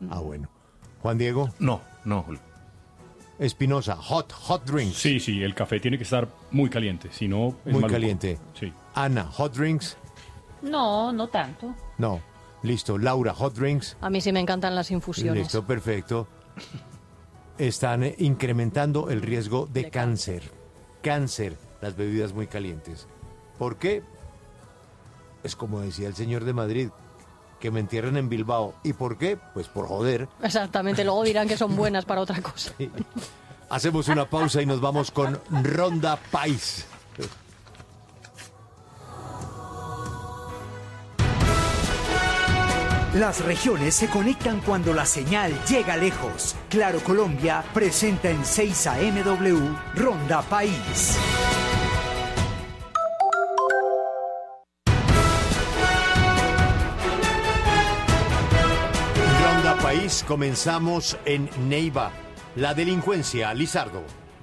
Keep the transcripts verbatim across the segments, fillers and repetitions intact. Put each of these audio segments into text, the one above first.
Ah, bueno. Juan Diego. No, no. Espinosa, hot, hot drinks. Sí, sí, el café tiene que estar muy caliente, si no es Muy maluco. caliente. Sí. Ana, hot drinks. No, no tanto. No. Listo. Laura, hot drinks. A mí sí me encantan las infusiones. Listo, perfecto. Están eh, incrementando el riesgo de, De cáncer. Cáncer, las bebidas muy calientes. ¿Por qué? Es como decía el señor de Madrid, que me entierren en Bilbao. ¿Y por qué? Pues por joder. Exactamente, luego dirán que son buenas para otra cosa. Sí. Hacemos una pausa y nos vamos con Ronda País. Las regiones se conectan cuando la señal llega lejos. Claro Colombia presenta en seis A M W Ronda País. Ronda País, comenzamos en Neiva. La delincuencia, Lizardo.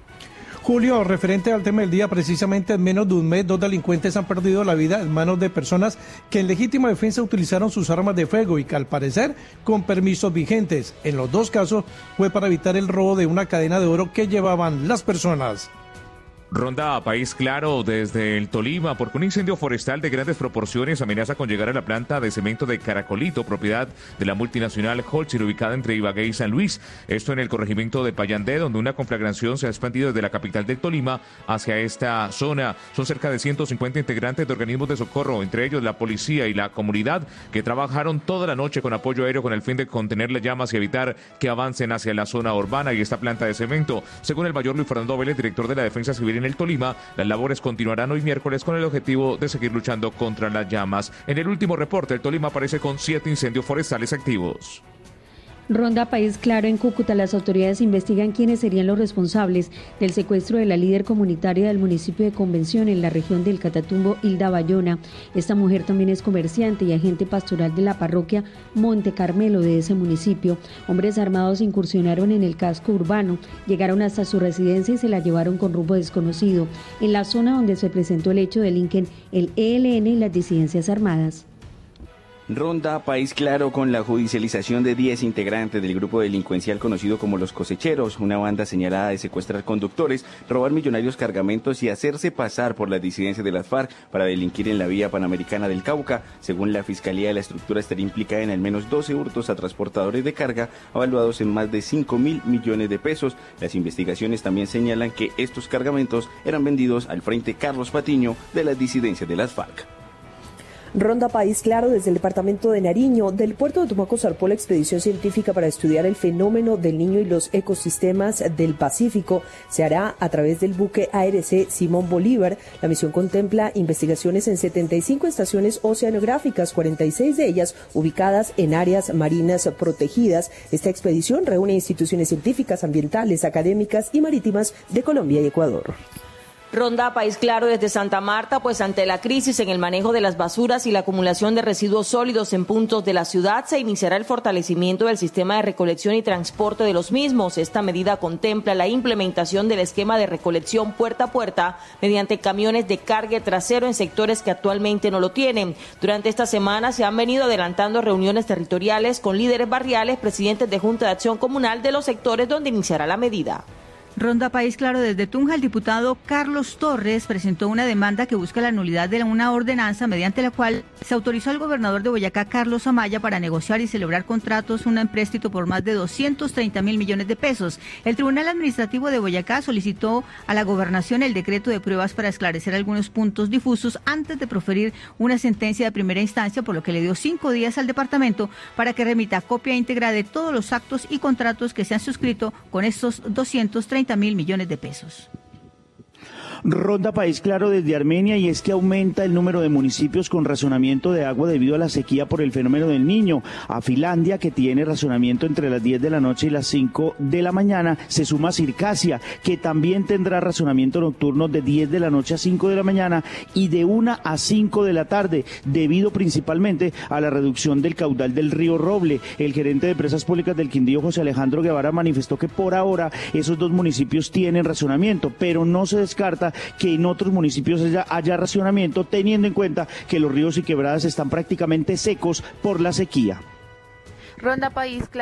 Julio, referente al tema del día, precisamente en menos de un mes, dos delincuentes han perdido la vida en manos de personas que en legítima defensa utilizaron sus armas de fuego y que al parecer con permisos vigentes. En los dos casos fue para evitar el robo de una cadena de oro que llevaban las personas. Ronda a País Claro desde el Tolima, porque un incendio forestal de grandes proporciones amenaza con llegar a la planta de cemento de Caracolito, propiedad de la multinacional Holcim, ubicada entre Ibagué y San Luis. Esto en el corregimiento de Payandé, donde una conflagración se ha expandido desde la capital del Tolima hacia esta zona. Son cerca de ciento cincuenta integrantes de organismos de socorro, entre ellos la policía y la comunidad, que trabajaron toda la noche con apoyo aéreo con el fin de contener las llamas y evitar que avancen hacia la zona urbana y esta planta de cemento. Según el mayor Luis Fernando Vélez, director de la Defensa Civil en el Tolima, las labores continuarán hoy miércoles con el objetivo de seguir luchando contra las llamas. En el último reporte, el Tolima aparece con siete incendios forestales activos. Ronda País Claro en Cúcuta. Las autoridades investigan quiénes serían los responsables del secuestro de la líder comunitaria del municipio de Convención en la región del Catatumbo, Hilda Bayona. Esta mujer también es comerciante y agente pastoral de la parroquia Monte Carmelo de ese municipio. Hombres armados incursionaron en el casco urbano, llegaron hasta su residencia y se la llevaron con rumbo desconocido. En la zona donde se presentó el hecho delinquen el E L N y las disidencias armadas. Ronda País Claro con la judicialización de diez integrantes del grupo delincuencial conocido como Los Cosecheros, una banda señalada de secuestrar conductores, robar millonarios cargamentos y hacerse pasar por las disidencias de las FARC para delinquir en la vía panamericana del Cauca. Según la Fiscalía, la estructura estaría implicada en al menos doce hurtos a transportadores de carga, evaluados en más de cinco mil millones de pesos. Las investigaciones también señalan que estos cargamentos eran vendidos al Frente Carlos Patiño de las disidencias de las FARC. Ronda País Claro desde el departamento de Nariño. Del puerto de Tumaco zarpó la expedición científica para estudiar el fenómeno del Niño y los ecosistemas del Pacífico. Se hará a través del buque A R C Simón Bolívar. La misión contempla investigaciones en setenta y cinco estaciones oceanográficas, cuarenta y seis de ellas ubicadas en áreas marinas protegidas. Esta expedición reúne instituciones científicas, ambientales, académicas y marítimas de Colombia y Ecuador. Ronda País Claro desde Santa Marta, pues ante la crisis en el manejo de las basuras y la acumulación de residuos sólidos en puntos de la ciudad, se iniciará el fortalecimiento del sistema de recolección y transporte de los mismos. Esta medida contempla la implementación del esquema de recolección puerta a puerta mediante camiones de carga trasero en sectores que actualmente no lo tienen. Durante esta semana se han venido adelantando reuniones territoriales con líderes barriales, presidentes de Junta de Acción Comunal de los sectores donde iniciará la medida. Ronda País Claro desde Tunja. El diputado Carlos Torres presentó una demanda que busca la nulidad de una ordenanza mediante la cual se autorizó al gobernador de Boyacá, Carlos Amaya, para negociar y celebrar contratos, un empréstito por más de doscientos treinta mil millones de pesos. El Tribunal Administrativo de Boyacá solicitó a la gobernación el decreto de pruebas para esclarecer algunos puntos difusos antes de proferir una sentencia de primera instancia, por lo que le dio cinco días al departamento para que remita copia íntegra de todos los actos y contratos que se han suscrito con estos doscientos treinta mil millones de pesos. Ronda País Claro desde Armenia, y es que aumenta el número de municipios con racionamiento de agua debido a la sequía por el fenómeno del Niño. A Finlandia, que tiene racionamiento entre las diez de la noche y las cinco de la mañana, se suma Circasia, que también tendrá racionamiento nocturno de diez de la noche a cinco de la mañana y de una a cinco de la tarde, debido principalmente a la reducción del caudal del río Roble. El gerente de Empresas Públicas del Quindío, José Alejandro Guevara, manifestó que por ahora esos dos municipios tienen racionamiento, pero no se descarta que en otros municipios haya, haya racionamiento, teniendo en cuenta que los ríos y quebradas están prácticamente secos por la sequía. Ronda País Claro.